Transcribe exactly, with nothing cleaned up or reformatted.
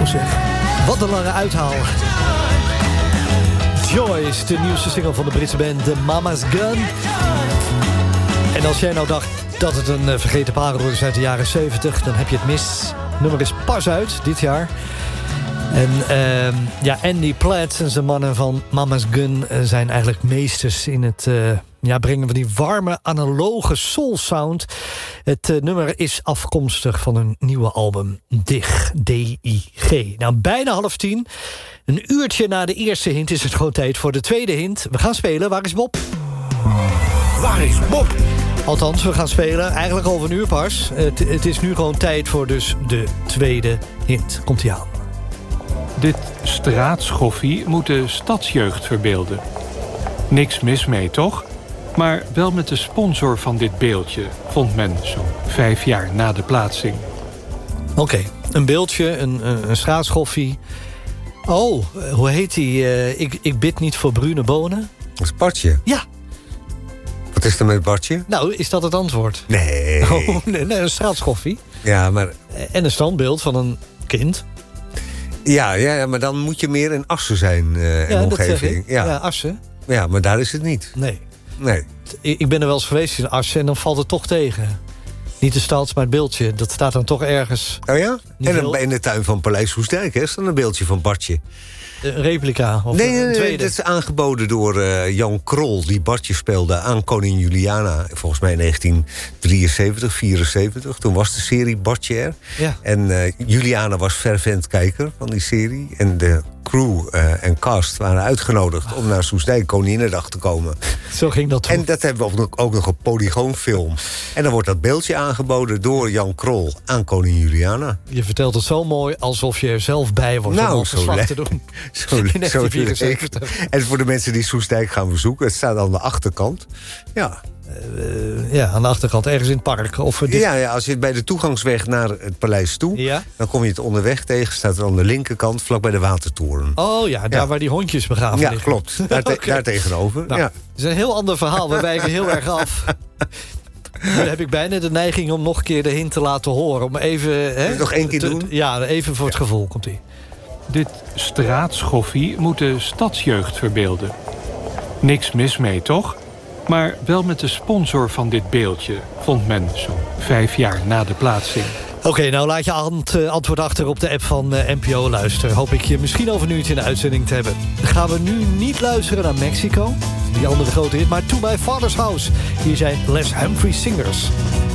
zeg. Wat een lange uithaal. Joyce, de nieuwste single van de Britse band The Mama's Gun. En als jij nou dacht dat het een uh, vergeten parel is uit de jaren zeventig... dan heb je het mis. Het nummer is pas uit, dit jaar. En uh, ja, Andy Platt en zijn mannen van Mama's Gun... Uh, zijn eigenlijk meesters in het uh, ja, brengen van die warme, analoge soul sound. Het uh, nummer is afkomstig van een nieuwe album, Dig, D I G. Nou, bijna half tien. Een uurtje na de eerste hint is het gewoon tijd voor de tweede hint. We gaan spelen. Waar is Bob? Waar is Bob? Althans, we gaan spelen. Eigenlijk over een uur pas. Het, het is nu gewoon tijd voor dus de tweede hint. Komt-ie aan. Dit straatschoffie moet de stadsjeugd verbeelden. Niks mis mee, toch? Maar wel met de sponsor van dit beeldje, vond men zo'n vijf jaar na de plaatsing. Oké, okay. Een beeldje, een, een, een straatschoffie. Oh, hoe heet die? Uh, ik, ik bid niet voor bruine bonen. Dat is Bartje. Ja. Wat is er met Bartje? Nou, is dat het antwoord? Nee. Oh, nee, nee, een straatschoffie. Ja, maar... En een standbeeld van een kind. Ja, ja, ja, maar dan moet je meer in Assen zijn, uh, in ja, omgeving. Ja. ja, Assen. Ja, maar daar is het niet. Nee. Nee. Ik ben er wel eens geweest in Assen en dan valt het toch tegen. Niet de stad, maar het beeldje. Dat staat dan toch ergens. Oh ja? En heel... in de tuin van Paleis Soestdijk hè, is dan een beeldje van Bartje. Een replica? Of nee, een nee, tweede? nee, dat is aangeboden door uh, Jan Krol, die Bartje speelde aan koningin Juliana. Volgens mij in negentien drieënzeventig, vierenzeventig. Toen was de serie Bartje er. Ja. En uh, Juliana was fervent kijker van die serie. En de crew uh, en cast waren uitgenodigd om naar Soestdijk Koninginnedag te komen. Zo ging dat toen. En dat hebben we ook nog, ook nog op Polygoonfilm. En dan wordt dat beeldje aangeboden door Jan Krol aan koningin Juliana. Je vertelt het zo mooi alsof je er zelf bij wordt nou, om verslag te doen. Zo, in zo vierenzeventig. En voor de mensen die Soestdijk gaan bezoeken, het staat aan de achterkant. Ja. Uh, ja, aan de achterkant, ergens in het park. Of dit... ja, ja, als je bij de toegangsweg naar het paleis toe... Ja? dan kom je het onderweg tegen, staat er aan de linkerkant... vlak bij de watertoren. Oh ja, daar ja. waar die hondjes begraven ja, liggen. Klopt. Daar, te okay. daar tegenover. Nou, ja. Het is een heel ander verhaal, we wijken heel erg af. Dan heb ik bijna de neiging om nog een keer de hint te laten horen. Om even... Hè, nog één keer te, doen? Ja, even voor het ja. gevoel komt ie. Dit straatschoffie moet de stadsjeugd verbeelden. Niks mis mee, toch? Maar wel met de sponsor van dit beeldje, vond men zo'n vijf jaar na de plaatsing. Oké, okay, nou laat je ant- antwoord achter op de app van uh, N P O Luister. Hoop ik je misschien over een uurtje in de uitzending te hebben. Dan gaan we nu niet luisteren naar Mexico, die andere grote hit, maar To My Father's House. Hier zijn Les Humphrey Singers.